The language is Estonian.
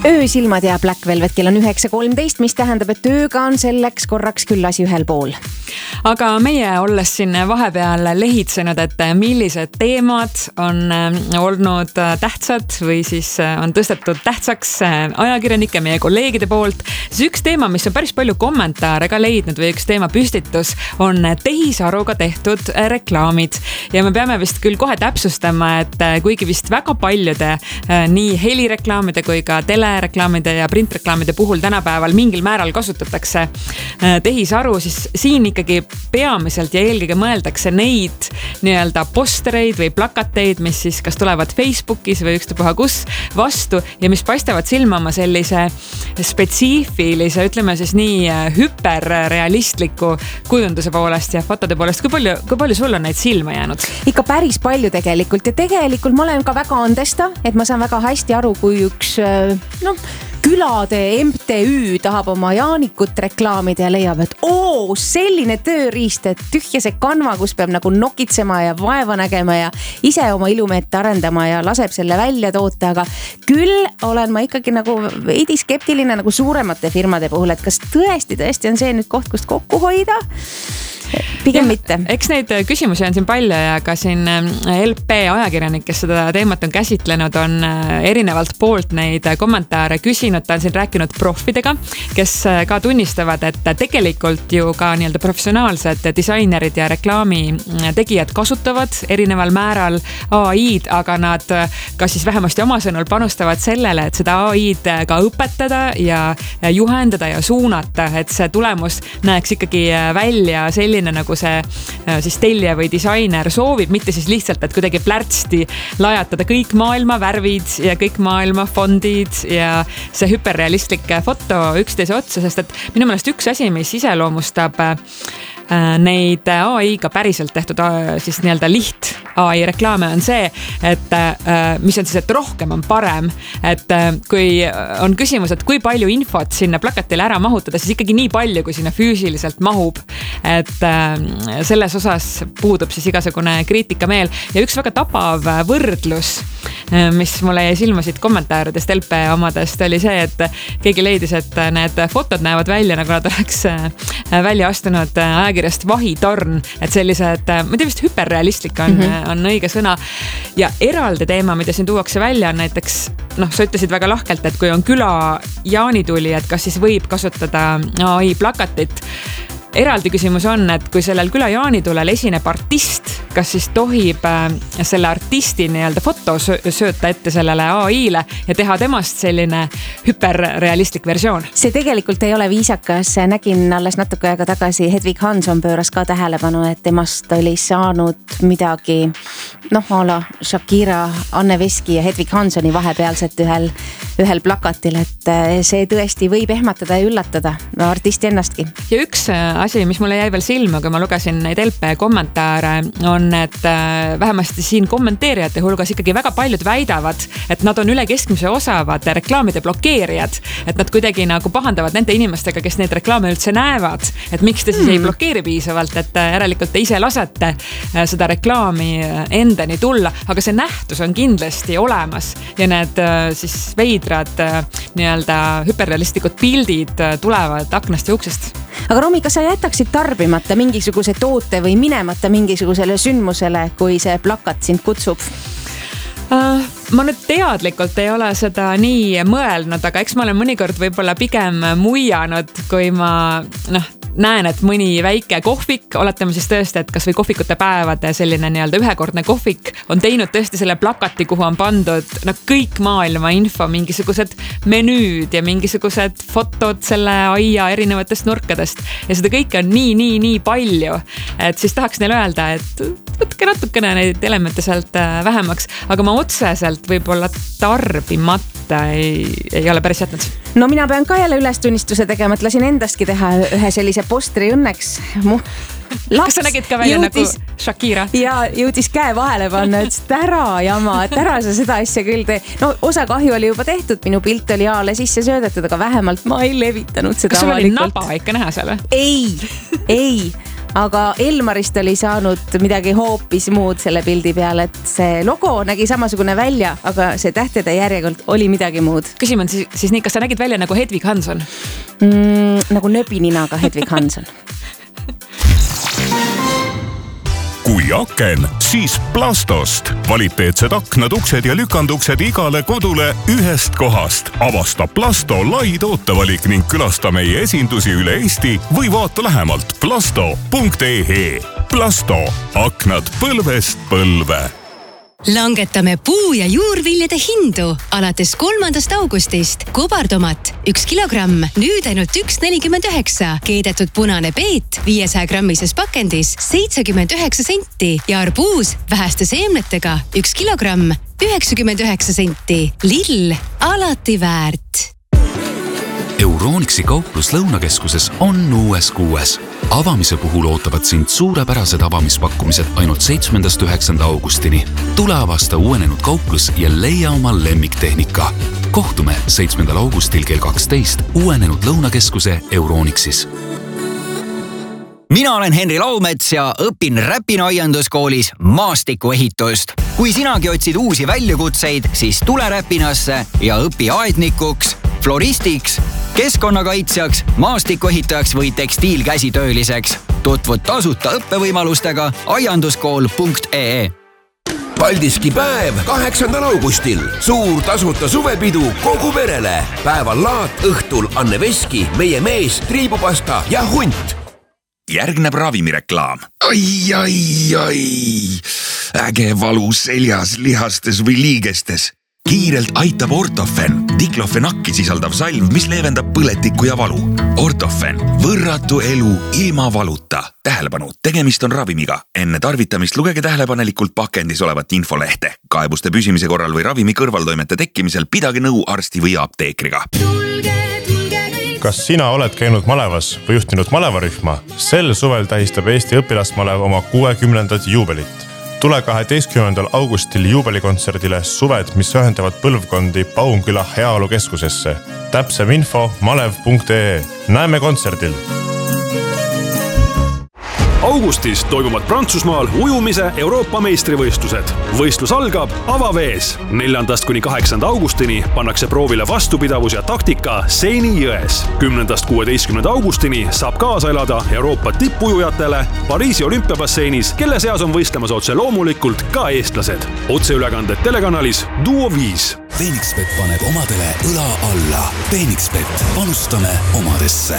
Öösilmad ja Black Velvet kell on 9.13, mis tähendab, et tööga on selleks korraks küll asi ühel pool. Aga meie olles siin vahepeal lehitsenud, et millised teemad on olnud tähtsad või siis on tõstetud tähtsaks ajakirjanike, meie kolleegide poolt, siis üks teema, mis on päris palju kommentaare ka leidnud või üks teema püstitus on tehisaruga tehtud reklaamid. Ja me peame vist küll kohe täpsustama, et kuigi vist väga paljude nii helireklaamide kui ka telereklaamide ja printreklaamide puhul tänapäeval mingil määral kasutatakse tehisaru, siis siin ikkagi peamiselt ja eelkõige mõeldakse neid nii-öelda postereid või plakateid, mis siis kas tulevad Facebookis või ükstapuha kus vastu ja mis paistavad silma oma sellise spetsiifilise, ütleme siis nii hüperrealistliku kujunduse poolest ja fotode poolest. Kui palju sul on neid silma jäänud? Ikka päris palju tegelikult ja tegelikult ma olen ka väga andesta, et ma saan väga hästi aru, kui üks külade MTÜ tahab oma Jaanikut reklaamida ja leiab, et selline tööriist, et tühja see kanva, kus peab nagu nokitsema ja vaeva nägema ja ise oma ilumeette arendama ja laseb selle välja toota, aga küll olen ma ikkagi nagu veidi skeptiline nagu suuremate firmade puhul, et kas tõesti on see nüüd koht, kust kokku hoida? Pigem mitte. Eks neid küsimusi on siin palju ja ka siin LP ajakirjanik, kes seda teemat on käsitlenud, on erinevalt poolt neid kommentaare küsinud. Ta on siin rääkinud profidega, kes ka tunnistavad, et tegelikult ju ka nii-öelda professionaalsed disainerid ja reklaami tegijad kasutavad erineval määral AI-d, aga nad ka siis vähemasti oma sõnul panustavad sellele, et seda AI-d ka õpetada ja juhendada ja suunata, et see tulemus näeks ikkagi välja selline, nagu see siis tellija või disainer soovib, mitte siis lihtsalt, et kuidagi plärtsti lajatada kõik maailma värvid ja kõik maailma fondid ja see hüperrealistlik foto üksteise otsa, sest et minu meelest üks asi, mis iseloomustab neid AI-ga päriselt tehtud siis nii-öelda liht AI reklaame on see, et mis on siis, et rohkem on parem, et kui on küsimus, et kui palju infot sinna plakatile ära mahutada, siis ikkagi nii palju, kui sinna füüsiliselt mahub, et selles osas puudub siis igasugune kriitikameel ja üks väga tabav võrdlus, mis mulle jäi silma siit kommentaaridest LP omadest, oli see, et keegi leidis, et need fotod näevad välja, nagu nad oleks välja astunud ajakirjast Vahitorn, et sellised, ma ei tea, vist hüperrealistlik on õige sõna. Ja eraldi teema, mida siin tuuakse välja, on näiteks, sa ütlesid väga lahkelt, et kui on küla jaanituli, et kas siis võib kasutada AI plakatit. Eraldi küsimus on, et kui sellel küla jaanitulel esineb artist, kas siis tohib selle artisti nii-öelda foto sööta ette sellele AI-le ja teha temast selline hüperrealistlik versioon? See tegelikult ei ole viisakas. Nägin alles natuke aega tagasi, Hedvig Hanson pööras ka tähelepanu, et temast oli saanud midagi, a la Shakira, Anne Veski ja Hedvig Hansoni vahepealset ühel plakatil, et see tõesti võib ehmatada ja üllatada artisti ennastki. Ja üks asi, mis mulle jäi veel silma, kui ma lugesin neid LP kommentaare, on, et vähemasti siin kommenteerijate hulgas ikkagi väga paljud väidavad, et nad on üle keskmise osavad reklaamide blokeerijad, et nad kuidagi nagu pahandavad nende inimestega, kes neid reklaame üldse näevad, et miks te siis ei blokeeri piisavalt, et järelikult te ise lasete seda reklaami endani tulla, aga see nähtus on kindlasti olemas ja need siis veidrad nii-öelda hüperrealistlikud pildid tulevad aknast ja uksest. Aga Romi, kas sa jätaksid tarbimata mingisuguse toote või minemata mingisugusele sündmusele, kui see plakat sind kutsub? Ma nüüd teadlikult ei ole seda nii mõelnud, aga eks ma olen mõnikord võib-olla pigem muianud, kui ma näen, et mõni väike kohvik, oletame siis tõesti, et kas või kohvikute päevade selline nii-öelda ühekordne kohvik on teinud tõesti selle plakati, kuhu on pandud kõik maailma info, mingisugused menüüd ja mingisugused fotod selle aia erinevatest nurkadest ja seda kõike on nii palju, et siis tahaks neile öelda, et võtke natukene neid elemente sealt vähemaks, aga ma otseselt võib-olla tarbimata ei ole päris jätnud. No mina pean ka jälle ülestunnistuse tegema, et lasin endastki teha ühe sellise postri õnneks. Kas sa nägid ka välja nagu Shakira? Ja jõudis käe vahele panna, et ära sa seda asja küll tee. Osa kahju oli juba tehtud, minu pilt oli A-le sisse söödetud, aga vähemalt ma ei levitanud seda avalikult. Kas sul oli naba ikka näha seal? Ei, aga Elmarist oli saanud midagi hoopis muud selle pildi peal, et see logo nägi samasugune välja, aga see tähtede järjekord oli midagi muud. Küsime siis nii, kas sa nägid välja nagu Hedvig Hanson? Nagu nöbininaga Hedvig Hanson. Kui aken, siis Plastost. Kvaliteetsed aknad, uksed ja lükanduksed igale kodule ühest kohast. Avasta Plasto lai tootevalik ning külasta meie esindusi üle Eesti või vaata lähemalt plasto.ee. Plasto, aknad põlvest põlve. Langetame puu- ja juurviljade hindu alates 3. augustist. Kobartomat 1 kilogramm, nüüd ainult 1,49. Keedetud punane peet 500 grammises pakendis 79 senti ja arbuus väheste seemnetega 1 kilogramm 99 senti. Lill, alati väärt. Euronixi kauplus Lõunakeskuses on uues kuues. Avamise puhul ootavad sind suurepärased avamispakkumised ainult 7.–9. augustini. Tule avasta uuenenud kauplus ja leia oma lemmiktehnika. Kohtume 7. augustil kell 12 uuenenud Lõunakeskuse Euronixis. Mina olen Henri Laumets ja õpin Räpina aianduskoolis maastikuehitust. Kui sinagi otsid uusi väljakutseid, siis tule Räpinasse ja õpi aednikuks, floristiks, keskkonnakaitsjaks, maastikuehitajaks või tekstiilkäsitööliseks. Tutvud tasuta õppevõimalustega aianduskool.ee. Paldiski päev 8. augustil. Suur tasuta suvepidu kogu perele. Päeval laat, õhtul Anne Veski, meie mees, triibupasta ja hunt. Järgneb ravimireklaam. Ai. Äge valu seljas, lihastes või liigestes. Kiirelt aitab Ortofen, diklofenakki sisaldav salv, mis leevendab põletikku ja valu. Ortofen, võrratu elu ilma valuta. Tähelepanu, tegemist on ravimiga. Enne tarvitamist lugege tähelepanelikult pakendis olevat infolehte. Kaebuste püsimise korral või ravimi kõrvaltoimete tekkimisel pidage nõu arsti või apteekriga. Kas sina oled käinud malevas või juhtinud malevarühma? Sel suvel tähistab Eesti õpilasmalev oma 60. juubelit. Tule 12. augustil juubelikontserdile Suved, mis ühendavad põlvkondi Paunküla heaolukeskusesse. Täpsem info malev.ee. Näeme kontserdil! Augustis toimuvad Prantsusmaal ujumise Euroopa meistrivõistlused. Võistlus algab avavees. 4.–8. augustini pannakse proovile vastupidavus ja taktika Seini jões. 10.–16. augustini saab kaasa elada Euroopa tippujujatele Pariisi olümpiabasseinis, kelle seas on võistlemas otse loomulikult ka eestlased. Otseülekanded telekanalis Duo 5. Phoenixbet paneb omadele õla alla. Phoenixbet, panustame omadesse.